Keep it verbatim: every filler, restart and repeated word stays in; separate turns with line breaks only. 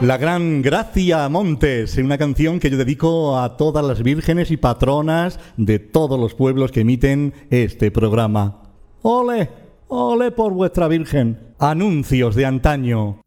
La gran Gracia Montes, una canción que yo dedico a todas las vírgenes y patronas de todos los pueblos que emiten este programa. ¡Ole! ¡Ole por vuestra virgen! Anuncios de antaño.